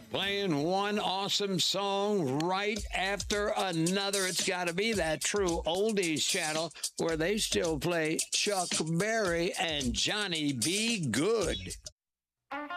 Playing one awesome song right after another. It's got to be that true oldies channel where they still play Chuck Berry and Johnny B. Good.